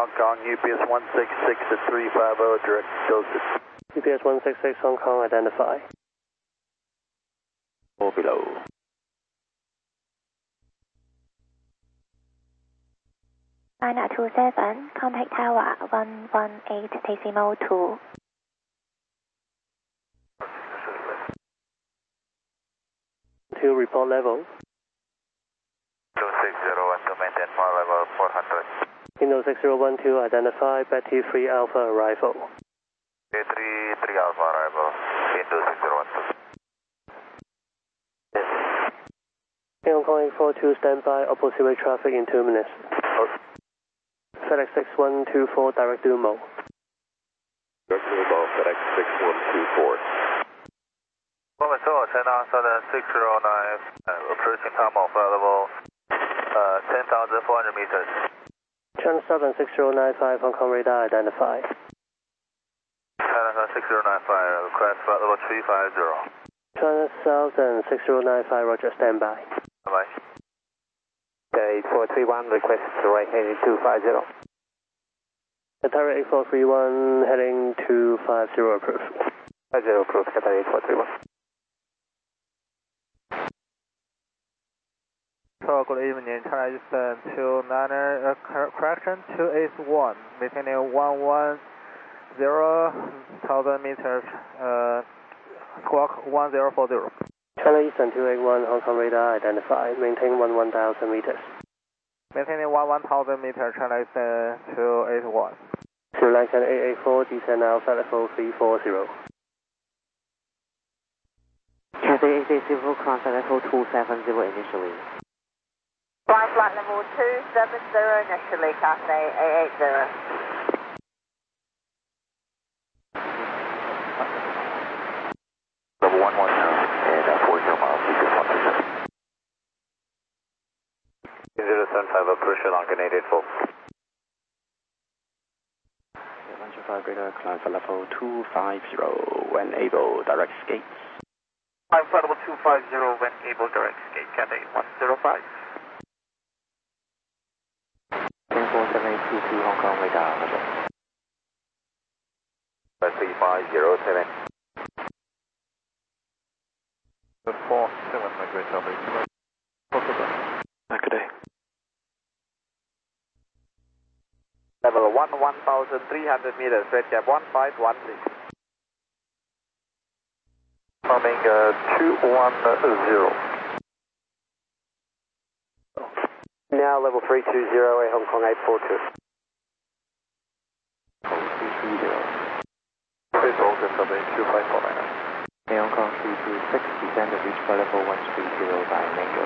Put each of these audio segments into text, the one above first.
Hong Kong, UPS 166 at 350, direct Joseph. UPS 166 Hong Kong, identify. 4 below. China 27, contact tower 118 decimal 2. To report level. 26012, maintain flight level 400. Indo 6012, identify Betty 3 Alpha arrival. 3 Alpha arrival, Indo 6012. Hong Kong 842, standby, opposite way traffic in 2 minutes. FedEx 6124, direct Dumo. Direct Dumo, FedEx 6124. Moment 2, China Southern 609, approaching Tamil, flight level 10,400 meters. China Southern 6095, Hong Kong radar identified. China Southern 6095, request flight level 350. China Southern 6095, roger, standby. Bye-bye. 8431, request right heading 250. Qatar 8431, heading 250, approved. 50 approved, Qatar 8431. Good evening, China Eastern 29er, correction 281, maintaining 110,000 meters, squawk 1040. China Eastern 281, Hong Kong radar identified, maintain 11,000 meters. Maintaining 11,000 meters, China Eastern 281. Sri Lankan 884, descend Alpha level 340. Cathay 880, contact level 270 initially. Flying flight level 270 initially, Cathay 880. Level 110 and 40 miles, Beacon 127. 075, approach Lankan 884. 125 radar, climb for level 250, when able, direct escape. Climb for level 250, when able, direct escape, Cathay 105. 14722 Hong Kong radar, roger. 3507. 47, my great Charlie. Good day. Level 1,300 meters, red cap 1516. Coming 210. Now level 320 at Hong Kong 842. 330. Please hold the subway 2549. Hong Kong 326, descend to reach flight level 130 by Mango.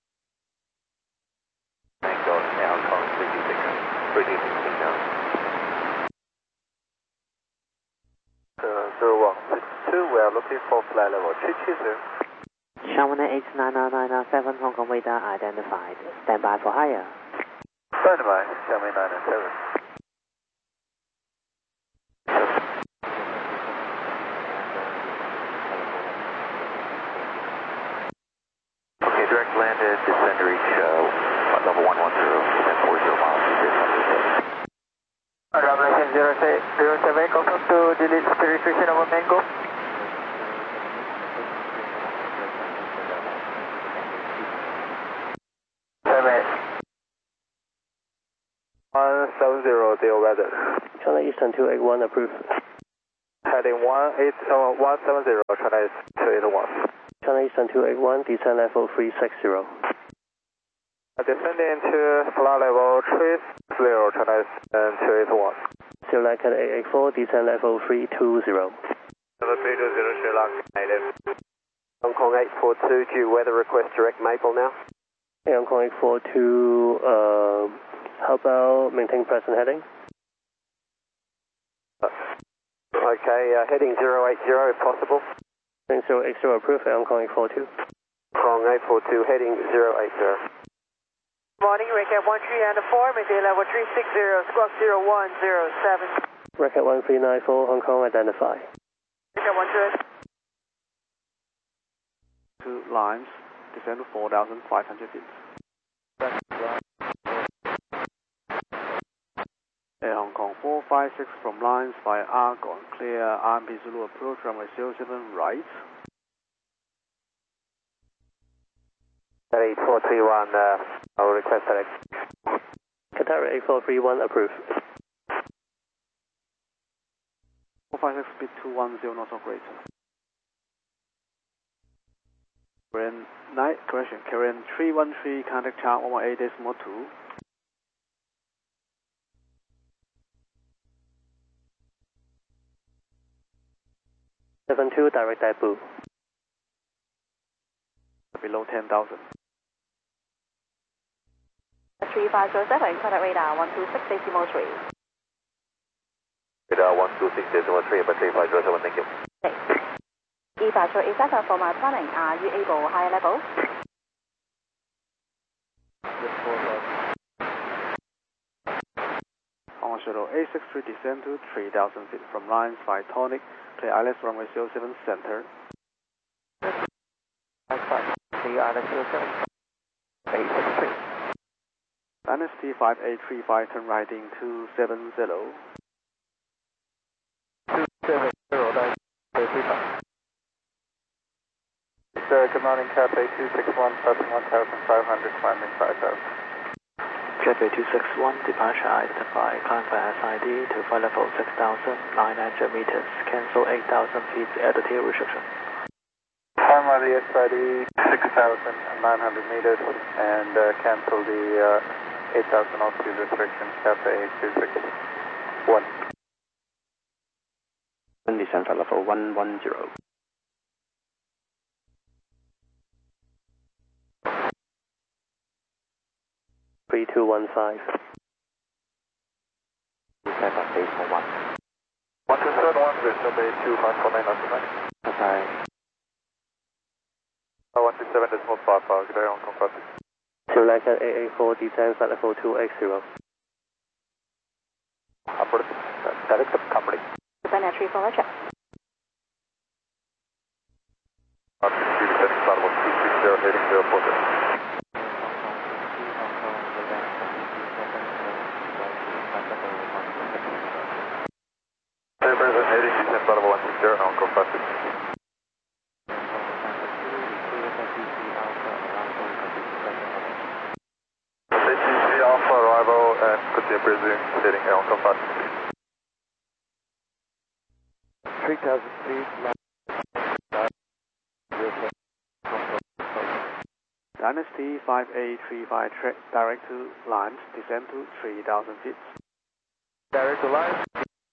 Mango, Hong Kong 326. 326 now. 0162, we are looking for flight level 320. Xiamen 89997 Hong Kong radar identified. Stand by for higher. Stand by, Xiamen 997. Okay, direct landed, descend to reach level 110, descend 40 miles, Congratulations, 07, confirm to delete the restriction over Mango. Deal weather. China Eastern 281, approved. Heading 170, China is 281. China Eastern 281, descend level 360. Descending to flight level 360, China is 281. Sri Lankan 884, descend level 320. Level 320, Sri Lanka native. Hong Kong 842, due weather request direct Maple now. Hong Kong 842, how about maintain present heading? Okay, heading 080 if possible. Heading 080, approved, Hong Kong 842. Hong Kong 842, heading 080. Morning, Recap 1394, maintain level 360, squawk 0107. Recap 1394, Hong Kong identify. Recap 128. 2 lines, descend to 4,500 feet. Kong 456 from lines via Argon, clear RMP Zulu approach runway 07 right. Qatar 8431, I will request that. Qatar 8431 approved. 456 speed 210 knots operator. Korean 313, contact tower 118.2. 72 direct debut. Below 10,000. 3507, contact radar 126.3. Radar 126.3, but 3507, thank you. Departure is set for my planning. Are you able higher level? On shuttle A63 descend to 3,000 feet from lines by Tonic, clear ILS runway 07 center. Clear ILS 07, A63. Dynasty 5835, turn right in 270. 270, that's 35. Good morning, Cathay 261, passing 1,500, climbing 5,000. Cathay 261, departure identify, climb by SID to flight level 6,900 meters, cancel 8,000 feet altitude restriction. Climb by the SID 6,900 meters and cancel the 8,000 altitude restriction, Cathay 261. And descend flight level 110. 3215. Descend on base 1. 1271, Bristol Bay 259 knots tonight. Bye. 127.55, good day, Hong Kong traffic. Sri Lankan 884, descend flight level 280. Upward, direct up company. Japan 3 for Roger. Descending flight level 260, heading 040. Present heading descent flight level 160, Hong Kong traffic. ATC Alpha arrival and continue present heading Hong Kong traffic. 3,000 feet. Dynasty 5835, direct to lines, descend to 3,000 feet. Direct to line.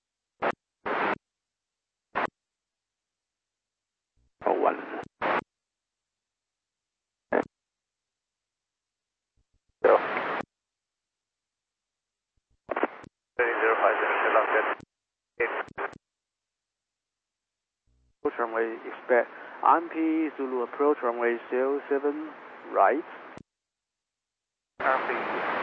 01. Approach runway, expect RMP Zulu approach runway 07 right. RMP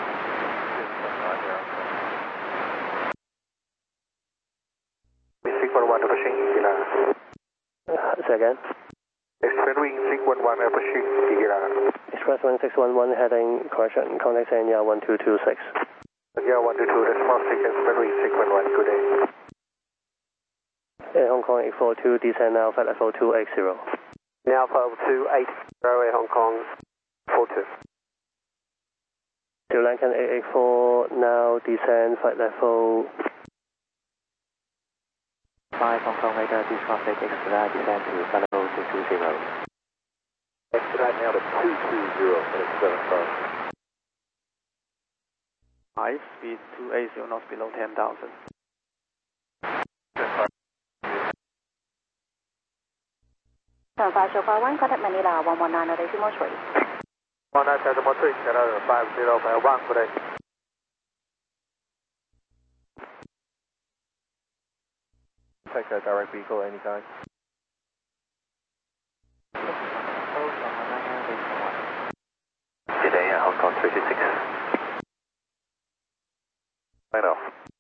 Sequence 1 approaching Gila. Say again. Express wing Sequence 1 approaching Gila. Express wing 611 heading correction, contact Anya 1226. Yeah, 122, response sequence, express wing Sequence 1, good day. Air Hong Kong 842, descend now flight level 280. Now Alpha 280, Air Hong Kong 42. Sri Lankan 884, now descend flight level 5 Hong Kong radar, disconnect extra, descend to flight level 220. Expedite now to 220, minutes 75. 5, speed 280 knots below 10,000. San Francisco 1, contact Manila 119 decimal 3. 19 decimal 3, Canada 50.1, good day. Take a direct vehicle anytime. Today, Hong Kong 366. I know.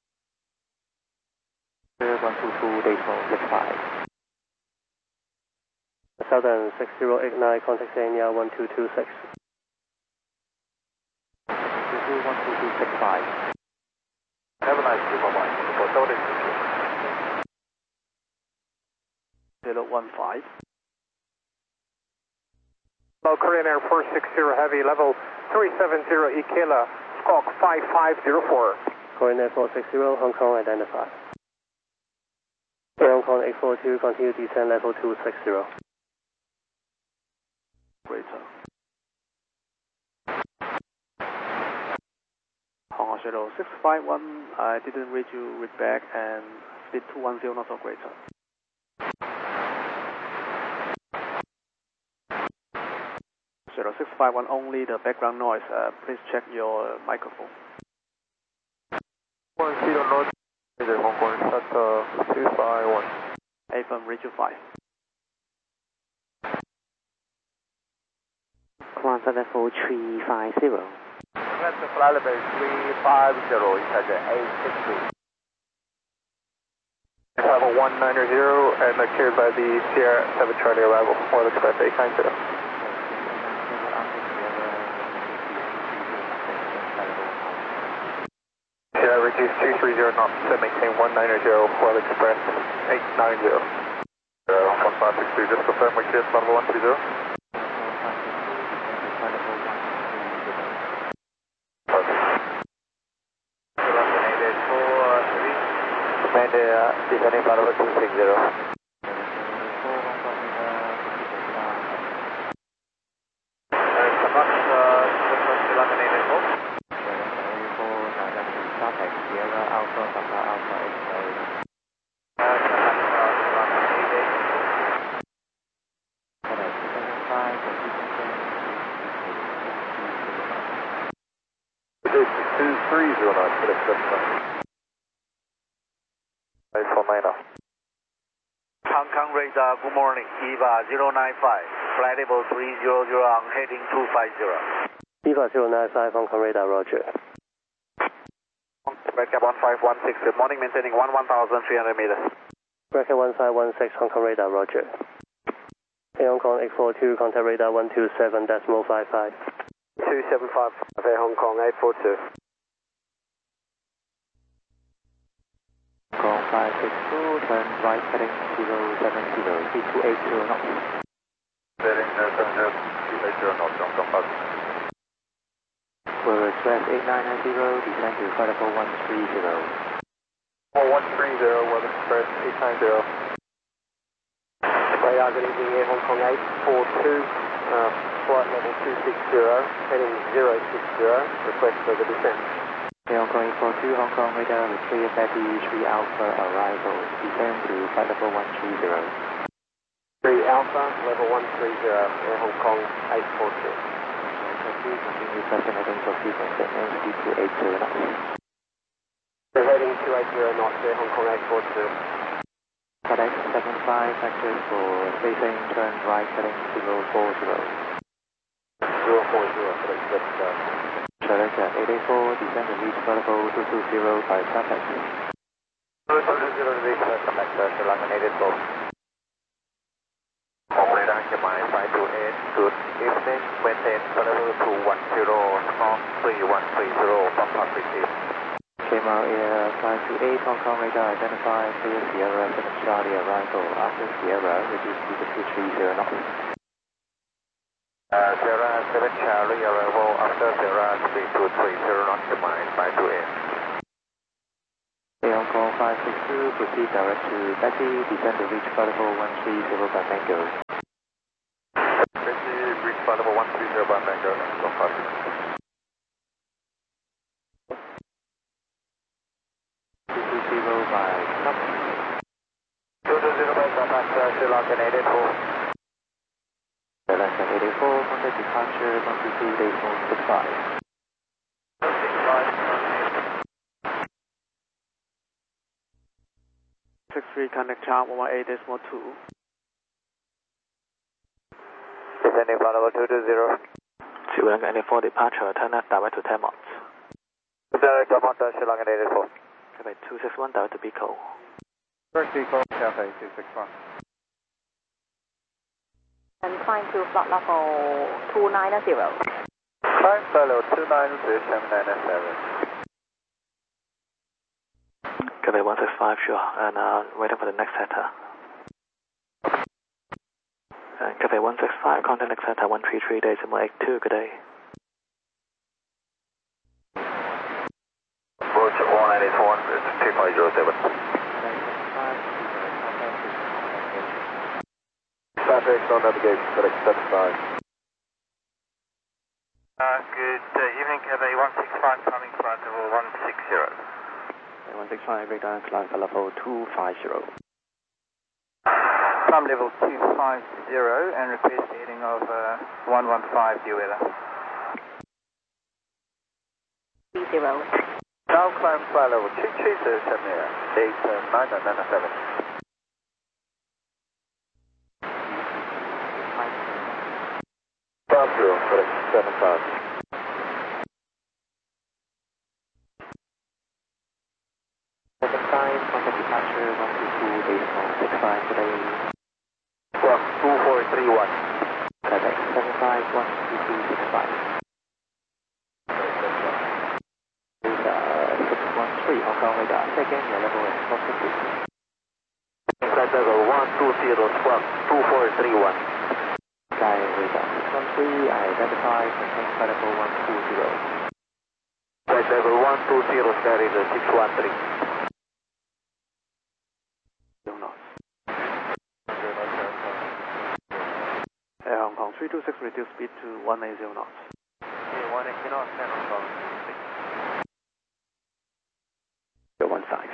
122.65. Southern 6089, contact Anya 1226. 122.65. Have a nice day, bye-bye. Nordic. 015. Hello, Korean Air 460 Heavy, level 370 Ikela, squawk 5504. Korean Air 460, Hong Kong identified. Air Hong Kong 842, continue descend level 260. Greater. Hong Kong Shadow 651, I didn't read you, read back, and speed 210 knots or greater. Shadow 651, only the background noise, please check your microphone. 10 North, Hong Kong, Shutter 251. FM, read you 5. Command level 350. That's the flight level 350, Itaja 863. Level 190 and cleared by the Sierra 7 Charlie arrival, Royal Express 890. Sierra reduce 230 knots to maintain 190, Royal Express 890. Hong Kong 562, just confirm we cleared level 130. Descending flight level 260. Hong Kong radar, good morning. EVA 095, flight level 300 on heading 250. EVA 095, Hong Kong radar, roger. Bracket 1516, good morning, maintaining 1,300 meters. Bracket 1516, Hong Kong radar, roger. Air Hong Kong 842, contact radar 127.55. 2755, Air Hong Kong 842. Hong Kong 562, turn right heading 070, speed 280 knots. Heading 070, 280 knots, Hong Kong 562. Royal Express 8990, descend to flight level 130. 130, Royal Express 890. Radar, good evening, Air Hong Kong 842, flight level 260, heading 060, request for the descent. Air Hong Kong 842, Hong Kong radar with clear Betty 3 Alpha arrival, descend to flight level 130. 3 Alpha, level 130, Air Hong Kong 842. Continue pressing heading for frequency and speed 280 knots. We're heading 280 knots, Air Hong Kong 842. FedEx 75 factors for spacing, turn right heading 040. 040, FedEx FedEx at 884, descend and reach flight level 220 by traffic. 220 reach traffic, Sri 884. Operator, Gemini 528, good evening, maintain flight level 210, squawk 3130, Papa British. KML Air 528, Hong Kong radar identified, clear Sierra 7 Charlie arrival, after Sierra, reduce speed to 230 knots. Sierra 7 Charlie arrival, after Sierra speed 230 knots, Gemini 528. Air Hong Kong 562, proceed direct to Betty, descend to reach flight level 130 by Mango. Betty, reach flight level 130 by Mango, Hong Kong 562. 220 by Cup. 220 by Cup, Sri Lankan 884. Sri Lankan 884, contact departure 122.65. 63, connect chart 118.2. Descending flight level 220. Sri Lankan 84 departure, turn left direct to Tamot. Direct Tamot, Sri Lankan 884. Cafe 261, direct to Bicol. Direct Bicol, Cafe 261. And climb to flight level 290. Climb flight level 290, 797. Cathay 165, sure, and waiting for the next sector. Cathay 165, contact next sector 133.82, good day. Approach 191, it's 2507. Traffic, no navigation, correct, that's fine. Good evening, Cathay 165, coming flight level 160. 165, breakdown, climb for level 250. Climb level 250 and request heading of 115 due weather. 30. Now climb flight level 237, 89997. Zero, correct, 75. Contact departure 122.65 today. Squawk 2431. Cathay 75 122.65. Is 613 Hong Kong radar. Second, your level is 450. Flight level 120, squawk 2431. Sky radar 613, I identify, contains flight level 120. Flight level 120, sky radar 613. Air Hong Kong 326, reduce speed to 180 knots. 180 knots, Air Hong Kong. 015.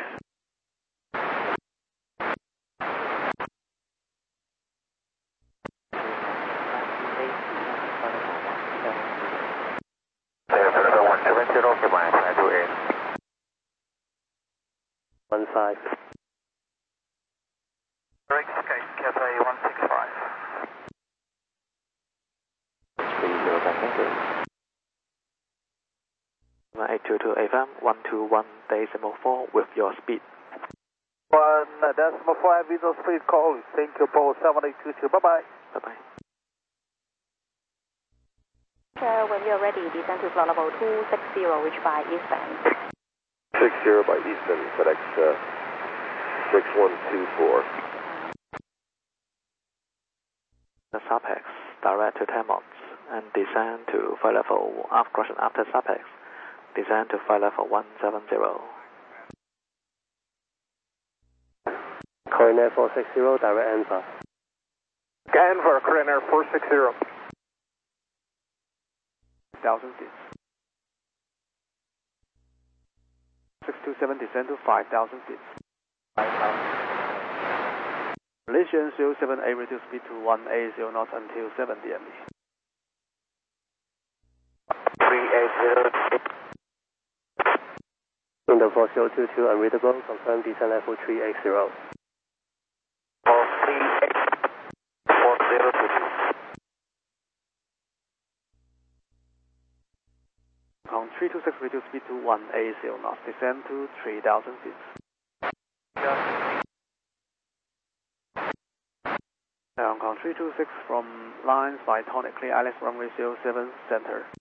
Level 170, goodbye, flight to 8. 15. Correct, Cathay 165. 822 FM 121.4 with your speed. 1.5 visual speed call. Thank you, Paul 7822. Bye bye. Bye bye. When you're ready, descend to floor level 260, reach by eastbound. 60 by Eastern, FedEx 6124. The SAPEX direct to Tamont and descend to flight level after SAPEX. Descend to flight level 170. Korean 460, direct Enver. Denver, Korean Air 460. 1,000 feet. 627, descend to 5,000 feet. 5,000. Malaysian 078, reduce speed to 180 knots until 7 DME. 380. Window 4022, unreadable, confirm descent level 380. 4022. On 326, reduce speed to 180 knots, descend to 3,000 feet. Hong Kong 326 from lines by Tonic, clear Alex runway 07 center.